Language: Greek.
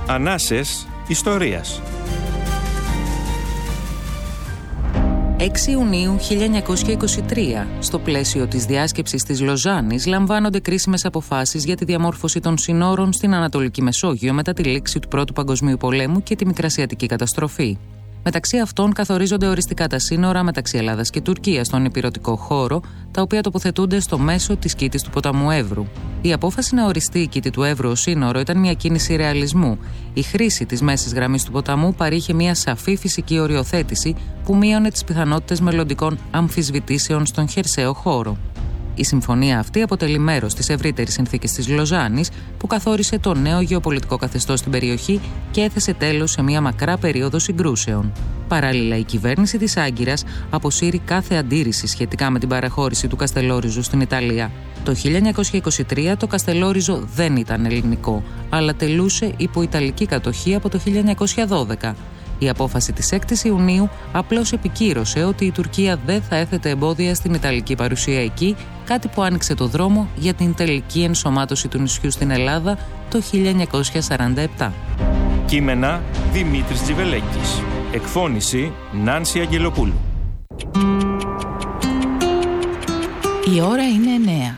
Ανάσες ιστορίας. 6 Ιουνίου 1923, στο πλαίσιο της διάσκεψης της Λοζάνης, λαμβάνονται κρίσιμες αποφάσεις για τη διαμόρφωση των συνόρων στην Ανατολική Μεσόγειο μετά τη λήξη του Πρώτου Παγκοσμίου Πολέμου και τη Μικρασιατική καταστροφή. Μεταξύ αυτών καθορίζονται οριστικά τα σύνορα μεταξύ Ελλάδας και Τουρκίας στον ηπειρωτικό χώρο, τα οποία τοποθετούνται στο μέσο της κήτης του ποταμού Εύρου. Η απόφαση να οριστεί η κήτη του Εύρου ως σύνορο ήταν μια κίνηση ρεαλισμού. Η χρήση της μέσης γραμμής του ποταμού παρήχε μια σαφή φυσική οριοθέτηση που μείωνε τις πιθανότητες μελλοντικών αμφισβητήσεων στον χερσαίο χώρο. Η συμφωνία αυτή αποτελεί μέρος της ευρύτερης συνθήκης της Λοζάνης που καθόρισε το νέο γεωπολιτικό καθεστώς στην περιοχή και έθεσε τέλος σε μια μακρά περίοδο συγκρούσεων. Παράλληλα, η κυβέρνηση της Άγκυρας αποσύρει κάθε αντίρρηση σχετικά με την παραχώρηση του Καστελόριζου στην Ιταλία. Το 1923 το Καστελόριζο δεν ήταν ελληνικό, αλλά τελούσε υπό Ιταλική κατοχή από το 1912. Η απόφαση της 6ης Ιουνίου απλώς επικύρωσε ότι η Τουρκία δεν θα έθετε εμπόδια στην Ιταλική παρουσία εκεί, κάτι που άνοιξε το δρόμο για την τελική ενσωμάτωση του νησιού στην Ελλάδα το 1947. Κείμενα Δημήτρης Τζιβελέκης. Εκφώνηση Νάνση Αγγελοπούλου. Η ώρα είναι 9.